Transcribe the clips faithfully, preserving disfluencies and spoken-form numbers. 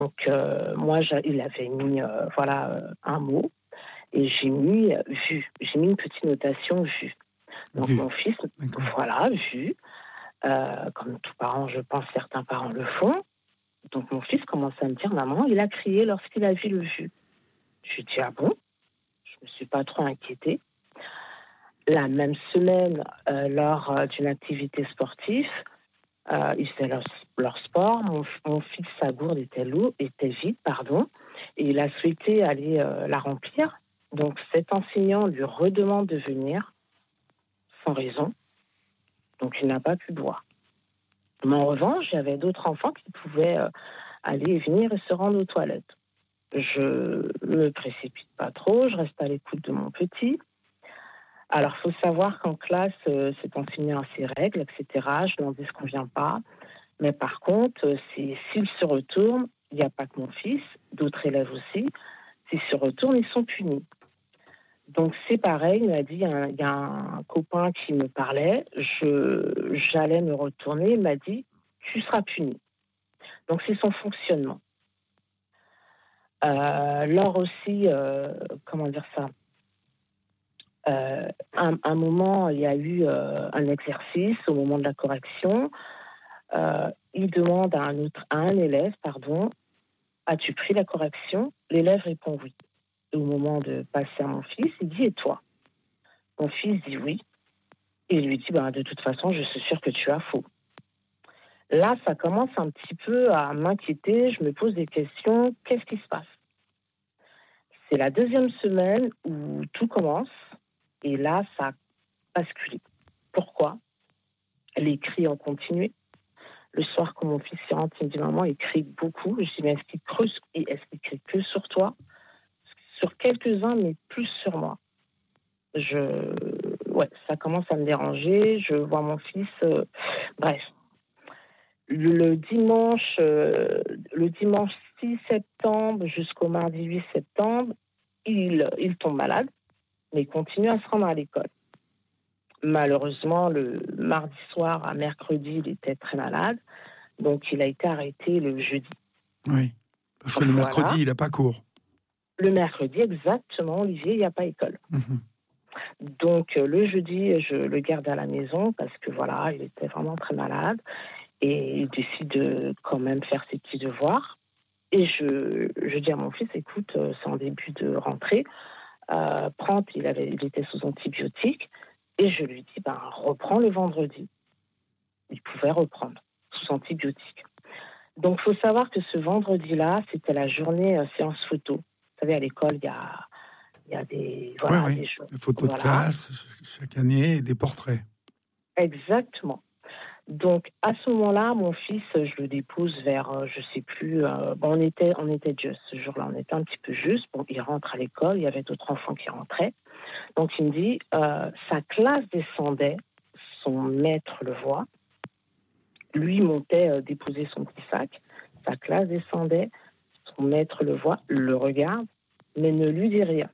Donc, euh, moi, il avait mis euh, voilà, euh, un mot et j'ai mis euh, vu. J'ai mis une petite notation vu. Donc, vu. mon fils, D'accord. voilà, vu. Euh, comme tous parents, je pense, certains parents le font. Donc, mon fils commence à me dire, maman, il a crié lorsqu'il a vu le vu. Je lui dis, ah bon? Je ne me suis pas trop inquiétée. La même semaine, euh, lors euh, d'une activité sportive, euh, ils faisaient leur, leur sport. Mon, mon fils, sa gourde était, lourd, était vide, pardon, et il a souhaité aller euh, la remplir. Donc, cet enseignant lui redemande de venir, sans raison. Donc, il n'a pas pu boire. Mais en revanche, il y avait d'autres enfants qui pouvaient euh, aller et venir et se rendre aux toilettes. Je me précipite pas trop, je reste à l'écoute de mon petit. Alors, il faut savoir qu'en classe, euh, cet enseignant a ses règles, et cetera. Je n'en disconviens pas. Mais par contre, euh, c'est, s'il se retourne, il n'y a pas que mon fils, d'autres élèves aussi, s'ils se retournent, ils sont punis. Donc, c'est pareil, il m'a dit, il y a un, il y a un copain qui me parlait, je, j'allais me retourner, il m'a dit, tu seras puni. Donc, c'est son fonctionnement. Euh, lors aussi, euh, comment dire ça, euh, un, un moment, il y a eu euh, un exercice au moment de la correction. Euh, il demande à un, autre, à un élève, pardon, as-tu pris la correction? L'élève répond oui. Et au moment de passer à mon fils, il dit, et toi? Mon fils dit oui. Et il lui dit, ben, de toute façon, je suis sûre que tu as faux. Là, ça commence un petit peu à m'inquiéter. Je me pose des questions. Qu'est-ce qui se passe? C'est la deuxième semaine où tout commence. Et là, ça a basculé. Pourquoi? Les cris ont continué. Le soir, quand mon fils y rentre, il me dit, maman, il crie beaucoup. Je dis, mais est-ce qu'il creuse, est-ce qu'il crie que sur toi? Sur quelques-uns, mais plus sur moi. Je... Ouais, ça commence à me déranger. Je vois mon fils... Euh... Bref. Le dimanche, euh, le dimanche six septembre jusqu'au mardi huit septembre, il, il tombe malade, mais il continue à se rendre à l'école. Malheureusement, le mardi soir à mercredi, il était très malade, donc il a été arrêté le jeudi. Oui, parce que le voilà. mercredi, il n'a pas cours. Le mercredi, exactement, Olivier, il n'y a pas école. Mmh. Donc, le jeudi, je le garde à la maison parce que, voilà, il était vraiment très malade. Et il décide de quand même faire ses petits devoirs. Et je, je dis à mon fils, écoute, c'est en début de rentrée, euh, prends, il, avait, il était sous antibiotiques, et je lui dis, ben, reprends le vendredi. Il pouvait reprendre sous antibiotiques. Donc, il faut savoir que ce vendredi-là, c'était la journée euh, séance photo. Vous savez, à l'école, il y a, il y a des, voilà, oui, oui. des choses. Des photos voilà. de classe chaque année et des portraits. Exactement. Donc, à ce moment-là, mon fils, je le dépose vers, je ne sais plus, euh, bon, on était, on était juste, ce jour-là, on était un petit peu juste. Bon, il rentre à l'école, il y avait d'autres enfants qui rentraient. Donc, il me dit, euh, sa classe descendait, son maître le voit, lui montait euh, déposer son petit sac, sa classe descendait, son maître le voit, le regarde, mais ne lui dit rien.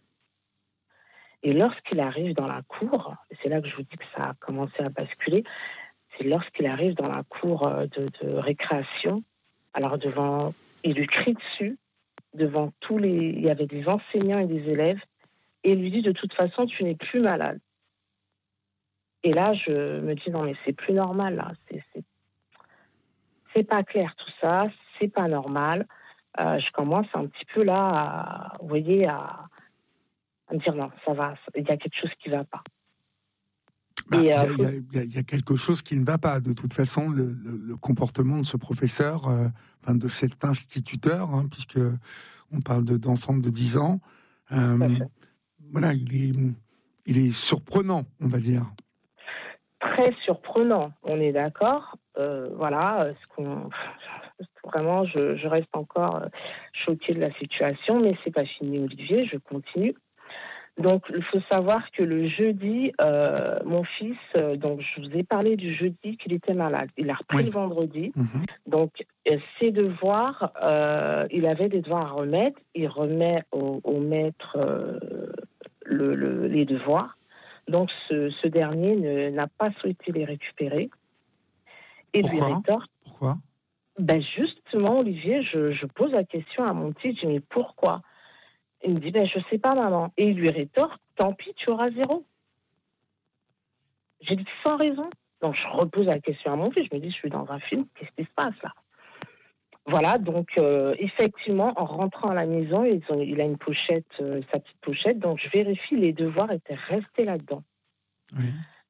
Et lorsqu'il arrive dans la cour, c'est là que je vous dis que ça a commencé à basculer, c'est lorsqu'il arrive dans la cour de, de récréation, alors devant, il lui crie dessus, devant tous les, il y avait des enseignants et des élèves, et il lui dit, de toute façon, tu n'es plus malade. Et là, je me dis, non, mais c'est plus normal, là, c'est, c'est, c'est pas clair tout ça, c'est pas normal. Euh, je commence un petit peu là, à, vous voyez, à, à me dire, non, ça va, il y a quelque chose qui va pas. Il bah, y, euh, faut... y, y, y a quelque chose qui ne va pas. De toute façon, le, le, le comportement de ce professeur, euh, enfin de cet instituteur, hein, puisque on parle de, d'enfants de dix ans, euh, voilà, il est, il est surprenant, on va dire. Très surprenant, on est d'accord. Euh, voilà, ce qu'on... vraiment, je, je reste encore choquée de la situation, mais c'est pas fini, Olivier, je continue. Donc, il faut savoir que le jeudi, euh, mon fils, euh, donc je vous ai parlé du jeudi qu'il était malade. Il a repris oui. le vendredi. Mmh. Donc, euh, ses devoirs, euh, il avait des devoirs à remettre. Il remet au, au maître euh, le, le, les devoirs. Donc, ce, ce dernier ne, n'a pas souhaité les récupérer. Et Pourquoi lui rétorque. Pourquoi Ben justement, Olivier, je, je pose la question à mon petit, je dis mais pourquoi? Il me dit ben je sais pas maman. Et il lui rétorque, tant pis, tu auras zéro. J'ai dit sans raison. Donc je repose la question à mon fils, je me dis je suis dans un film, qu'est-ce qui se passe là? Voilà, donc euh, effectivement, en rentrant à la maison, ils ont, il a une pochette, euh, sa petite pochette, donc je vérifie, les devoirs étaient restés là-dedans. Oui.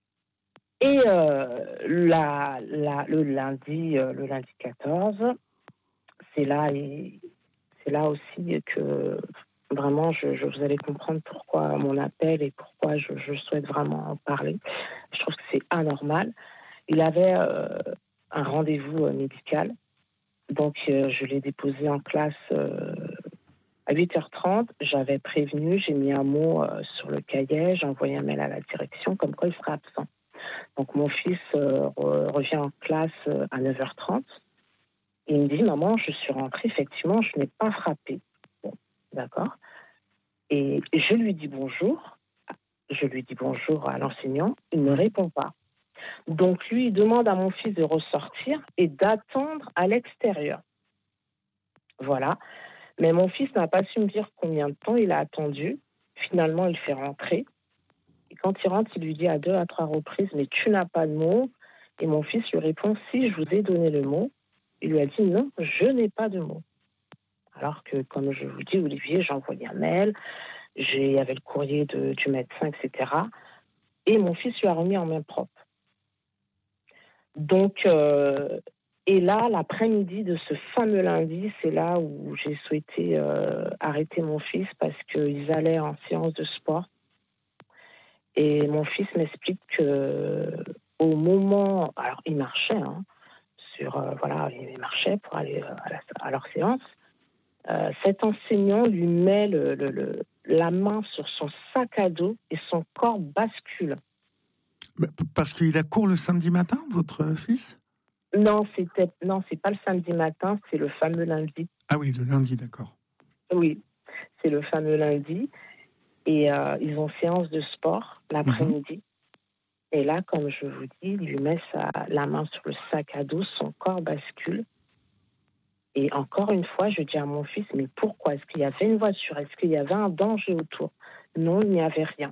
Et euh, la, la, le lundi, euh, le lundi quatorze, c'est là, et, c'est là aussi que vraiment, je, je, vous allez comprendre pourquoi mon appel et pourquoi je, je souhaite vraiment en parler. Je trouve que c'est anormal. Il avait euh, un rendez-vous euh, médical, donc euh, je l'ai déposé en classe euh, à huit heures trente. J'avais prévenu, j'ai mis un mot euh, sur le cahier, j'ai envoyé un mail à la direction comme quoi il serait absent. Donc mon fils euh, revient en classe euh, à neuf heures trente. Il me dit, maman, je suis rentrée, effectivement, je n'ai pas frappé. Bon, d'accord. Et je lui dis bonjour. Je lui dis bonjour à l'enseignant. Il ne répond pas. Donc lui, il demande à mon fils de ressortir et d'attendre à l'extérieur. Voilà. Mais mon fils n'a pas su me dire combien de temps il a attendu. Finalement, il fait rentrer. Et quand il rentre, il lui dit à deux, à trois reprises, mais tu n'as pas de mots. Et mon fils lui répond, si, je vous ai donné le mot. Il lui a dit, non, je n'ai pas de mots. Alors que, comme je vous dis, Olivier, j'ai envoyé un mail, il y avait le courrier de, du médecin, et cetera. Et mon fils lui a remis en main propre. Donc, euh, et là, l'après-midi de ce fameux lundi, c'est là où j'ai souhaité euh, arrêter mon fils parce qu'ils allaient en séance de sport. Et mon fils m'explique que au moment, alors il marchait, hein, sur, euh, voilà, il marchait pour aller à, la, à leur séance. Euh, cet enseignant lui met le, le, le, la main sur son sac à dos et son corps bascule. Parce qu'il a cours le samedi matin, votre fils? Non, c'était non, c'est pas le samedi matin, c'est le fameux lundi. Ah oui, le lundi, d'accord. Oui, c'est le fameux lundi. Et euh, ils ont séance de sport l'après-midi. Mmh. Et là, comme je vous dis, il lui met sa, la main sur le sac à dos, son corps bascule. Et encore une fois, je dis à mon fils, mais pourquoi? Est-ce qu'il y avait une voiture? Est-ce qu'il y avait un danger autour? Non, il n'y avait rien.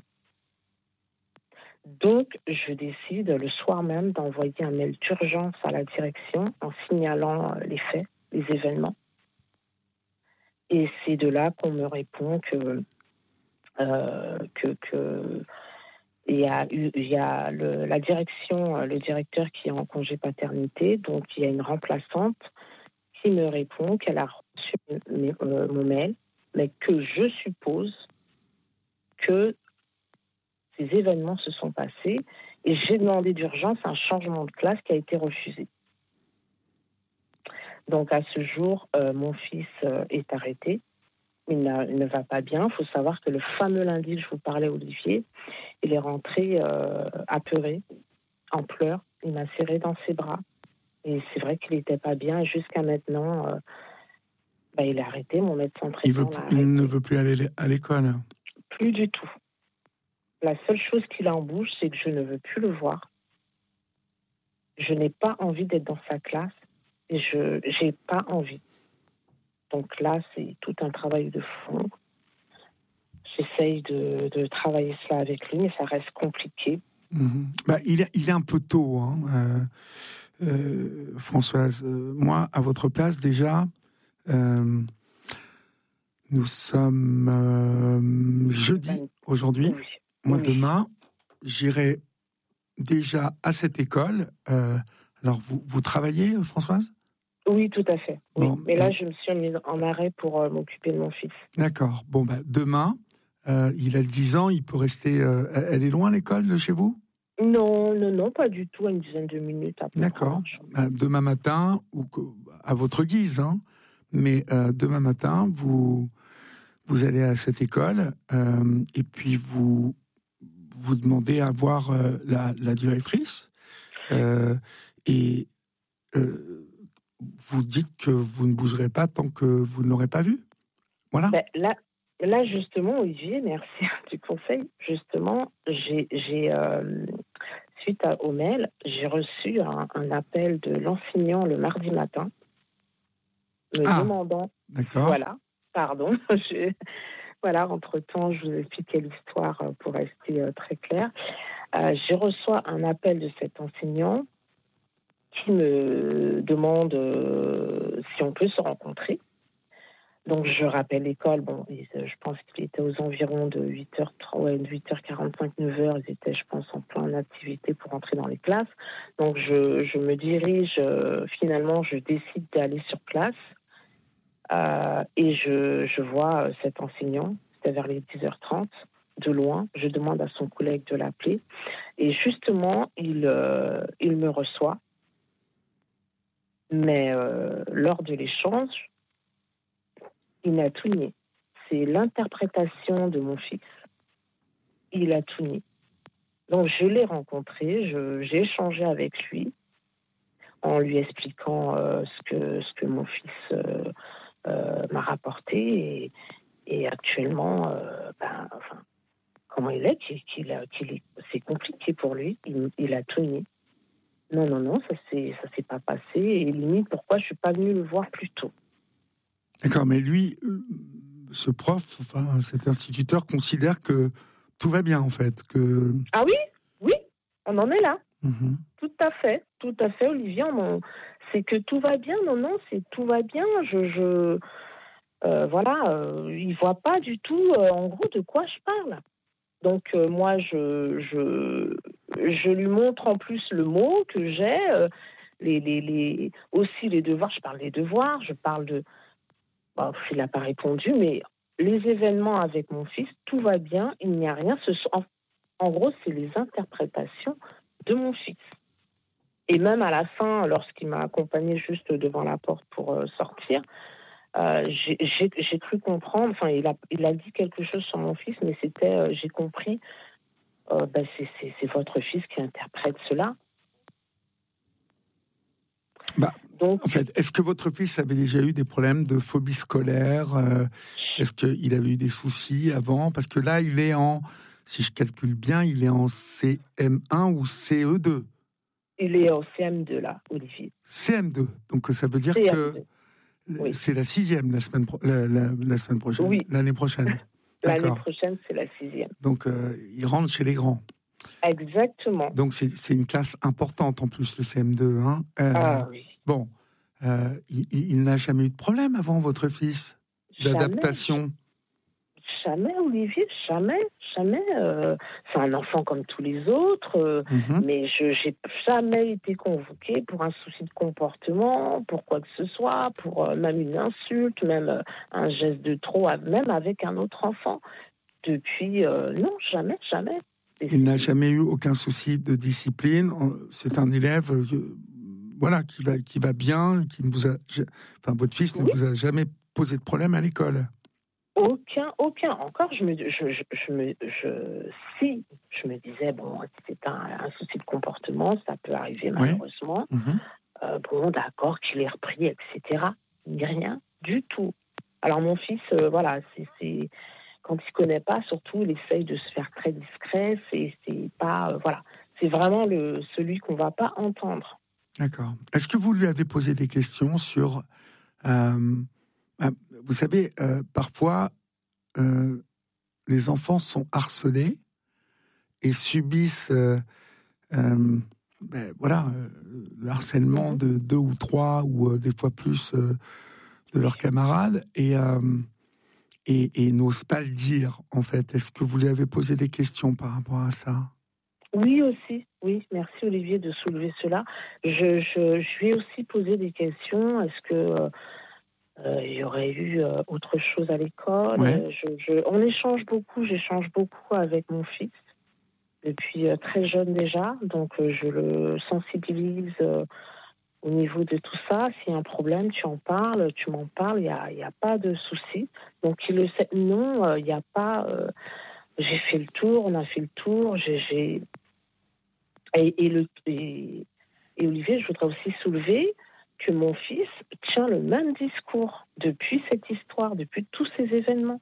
Donc, je décide le soir même d'envoyer un mail d'urgence à la direction en signalant les faits, les événements. Et c'est de là qu'on me répond que, euh, que, que il y a, eu, il y a le, la direction, le directeur qui est en congé paternité, donc il y a une remplaçante qui me répond qu'elle a reçu mes, euh, mon mail, mais que je suppose que ces événements se sont passés et j'ai demandé d'urgence un changement de classe qui a été refusé. Donc à ce jour, euh, mon fils euh, est arrêté. Il, il ne va pas bien. Il faut savoir que le fameux lundi que je vous parlais, Olivier, il est rentré euh, apeuré, en pleurs. Il m'a serré dans ses bras. Et c'est vrai qu'il n'était pas bien. Et jusqu'à maintenant, euh, bah, il est arrêté. Mon médecin traitant il, veut, l'a arrêté. Il ne veut plus aller à l'école? Plus du tout. La seule chose qu'il a en bouche, c'est que je ne veux plus le voir. Je n'ai pas envie d'être dans sa classe. Et je n'ai pas envie. Donc là, c'est tout un travail de fond. J'essaye de, de travailler cela avec lui, mais ça reste compliqué. Mmh. Bah, il, est, il est un peu tôt, hein, euh, euh, Françoise. Euh, moi, à votre place, déjà, euh, nous sommes euh, jeudi aujourd'hui. Oui. Moi, oui. Demain, j'irai déjà à cette école. Euh, alors, vous, vous travaillez, Françoise? Oui, tout à fait. Oui. Bon, mais là, et... je me suis mise en arrêt pour euh, m'occuper de mon fils. D'accord. Bon, bah, demain, euh, il a dix ans, il peut rester... Euh, elle est loin, l'école, de chez vous? Non, non, non, pas du tout, à une dizaine de minutes. D'accord. Euh, demain matin, ou à votre guise, hein, mais euh, demain matin, vous, vous allez à cette école euh, et puis vous, vous demandez à voir euh, la, la directrice euh, et euh, vous dites que vous ne bougerez pas tant que vous ne l'aurez pas vu. Voilà. Ben, là, là, justement, Olivier, merci du conseil. Justement, j'ai... j'ai euh... Suite à, au mail, j'ai reçu un, un appel de l'enseignant le mardi matin me ah, demandant... D'accord. Voilà, pardon. je, voilà, entre-temps, je vous expliquais l'histoire pour rester euh, très clair. Euh, je reçois un appel de cet enseignant qui me demande euh, si on peut se rencontrer. Donc, je rappelle l'école. Bon, je pense qu'il était aux environs de huit heures, ouais, huit heures quarante-cinq, neuf heures. Ils étaient, je pense, en pleine activité pour entrer dans les classes. Donc, je, je me dirige, euh, finalement, je décide d'aller sur place. Euh, et je, je vois cet enseignant, c'était vers les dix heures trente, de loin. Je demande à son collègue de l'appeler. Et justement, il, euh, il me reçoit. Mais euh, lors de l'échange, il n'a tout nié. C'est l'interprétation de mon fils. Il a tout nié. Donc, je l'ai rencontré, je, j'ai échangé avec lui en lui expliquant euh, ce, que, ce que mon fils euh, euh, m'a rapporté. Et, et actuellement, euh, ben, enfin, comment il est, qu'il, qu'il a, qu'il est, c'est compliqué pour lui. Il, il a tout nié. Non, non, non, ça ne ça s'est pas passé. Et limite, pourquoi je ne suis pas venue le voir plus tôt. D'accord, mais lui, ce prof, enfin, cet instituteur considère que tout va bien, en fait. Que... Ah oui, oui, on en est là. Mm-hmm. Tout à fait, tout à fait, Olivier. On, c'est que tout va bien. Non, non, c'est tout va bien. Je, je euh, voilà, euh, il voit pas du tout, euh, en gros, de quoi je parle. Donc euh, moi, je, je, je lui montre en plus le mot que j'ai, euh, les, les, les, aussi les devoirs. Je parle des devoirs, je parle de. Bon, il n'a pas répondu, mais les événements avec mon fils, tout va bien, il n'y a rien. Ce sont, en, en gros, c'est les interprétations de mon fils. Et même à la fin, lorsqu'il m'a accompagné juste devant la porte pour euh, sortir, euh, j'ai, j'ai, j'ai cru comprendre, enfin, il a, il a dit quelque chose sur mon fils, mais c'était, euh, j'ai compris, euh, ben, c'est, c'est, c'est votre fils qui interprète cela. Bah, Donc, en fait, est-ce que votre fils avait déjà eu des problèmes de phobie scolaire euh, Est-ce qu'il avait eu des soucis avant? Parce que là, il est en, si je calcule bien, il est en C M un ou C E deux. Il est en C M deux, là, Olivier. C M deux. Donc, ça veut dire C M deux. que Oui. c'est la sixième la semaine, pro- la, la, la semaine prochaine. Oui. L'année prochaine. L'année prochaine, c'est la sixième. Donc, euh, il rentre chez les grands. Exactement. Donc, c'est, c'est une classe importante, en plus, le C M deux. Hein. Euh, ah oui. Bon, euh, il, il n'a jamais eu de problème avant, votre fils, d'adaptation? Jamais, Olivier, jamais, jamais. Euh, c'est un enfant comme tous les autres, euh, mm-hmm. mais je n'ai jamais été convoquée pour un souci de comportement, pour quoi que ce soit, pour euh, même une insulte, même euh, un geste de trop, même avec un autre enfant. Depuis, euh, non, jamais, jamais. Et il n'a jamais eu aucun souci de discipline. C'est un élève, euh, voilà, qui va, qui va bien, qui ne vous a, enfin, votre fils ne oui. vous a jamais posé de problème à l'école. Aucun, aucun. Encore, je me, je, je, je me, je, si je me disais, bon, c'est un, un souci de comportement, ça peut arriver malheureusement. Oui. Mmh. Euh, bon, d'accord, qu'il est repris, et cetera. Rien du tout. Alors, mon fils, euh, voilà, c'est, c'est, quand il ne connaît pas, surtout, il essaye de se faire très discret. C'est, c'est pas, euh, voilà, c'est vraiment le, celui qu'on ne va pas entendre. D'accord. Est-ce que vous lui avez posé des questions sur... Euh, vous savez, euh, parfois, euh, les enfants sont harcelés et subissent, euh, euh, ben, voilà, euh, le harcèlement mmh. de deux ou trois ou euh, des fois plus euh, de leurs camarades et, euh, et, et n'osent pas le dire. En fait, est-ce que vous lui avez posé des questions par rapport à ça? Oui aussi, oui. Merci Olivier de soulever cela. Je, je, je lui ai aussi posé des questions. Est-ce que euh, Euh, il y aurait eu euh, autre chose à l'école. Ouais. Euh, je, je, on échange beaucoup, j'échange beaucoup avec mon fils depuis euh, très jeune déjà, donc euh, je le sensibilise euh, au niveau de tout ça. S'il y a un problème, tu en parles, tu m'en parles, il n'y a, y a pas de souci. Donc il le sait, non, il euh, n'y a pas... Euh, j'ai fait le tour, on a fait le tour, j'ai... j'ai... Et, et, le, et, et Olivier, je voudrais aussi soulever que mon fils tient le même discours depuis cette histoire, depuis tous ces événements.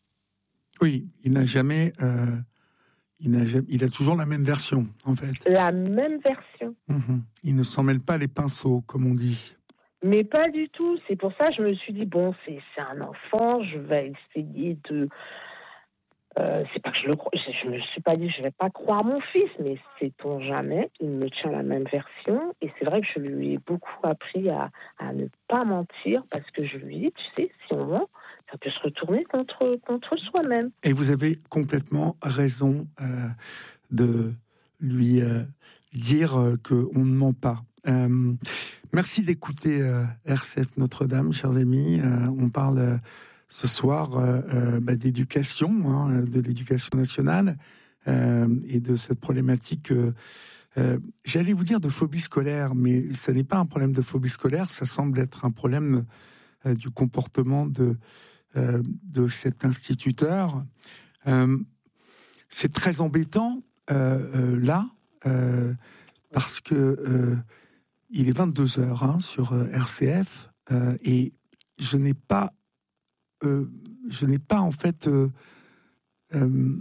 Oui, il n'a jamais, euh, il n'a jamais, il a toujours la même version, en fait. La même version. Mmh. Il ne s'en mêle pas les pinceaux, comme on dit. Mais pas du tout. C'est pour ça que je me suis dit, bon, c'est, c'est un enfant, je vais essayer de... Euh, c'est pas que je le crois, je, je me suis pas dit, je vais pas croire mon fils, mais sait-on jamais, il me tient la même version. Et c'est vrai que je lui ai beaucoup appris à, à ne pas mentir, parce que je lui dis, tu sais, si on ment, ça peut se retourner contre, contre soi-même. Et vous avez complètement raison euh, de lui euh, dire euh, qu'on ne ment pas. Euh, merci d'écouter euh, R C F Notre-Dame, chers amis. Euh, on parle euh, ce soir euh, euh, bah, d'éducation, hein, de l'éducation nationale euh, et de cette problématique. Euh, euh, j'allais vous dire de phobie scolaire, mais ça n'est pas un problème de phobie scolaire, ça semble être un problème euh, du comportement de, euh, de cet instituteur. Euh, c'est très embêtant euh, euh, là, euh, parce que euh, il est vingt-deux heures hein, sur euh, R C F euh, et je n'ai pas, euh, je n'ai pas en fait euh, euh,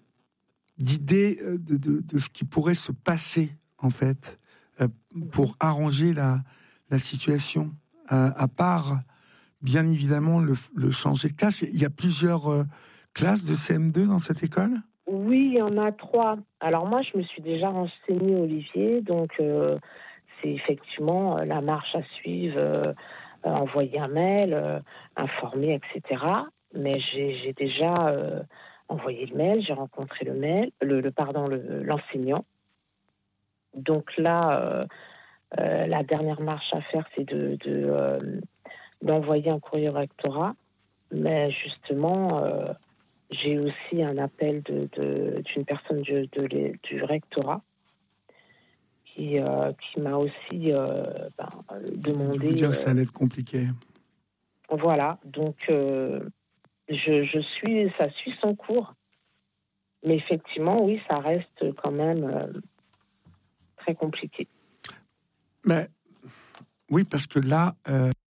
d'idée de, de, de ce qui pourrait se passer en fait euh, pour arranger la, la situation, euh, à part bien évidemment le, le changer de classe. Il y a plusieurs euh, classes de C M deux dans cette école ? Oui, il y en a trois. Alors moi, je me suis déjà renseignée, Olivier, donc euh, c'est effectivement euh, la marche à suivre, euh, euh, envoyer un mail, euh, informer, et cetera. Mais j'ai, j'ai déjà euh, envoyé le mail, j'ai rencontré le mail, le, le pardon, le, l'enseignant. Donc là, euh, euh, la dernière marche à faire, c'est de, de euh, d'envoyer un courrier au rectorat. Mais justement, euh, j'ai aussi un appel de, de, d'une personne du, de, du rectorat qui, euh, qui m'a aussi euh, ben, demandé... Je vous dire euh, que ça allait être compliqué. Voilà, donc euh, je, je suis, ça suit son cours. Mais effectivement, oui, ça reste quand même euh, très compliqué. Mais oui, parce que là... Euh...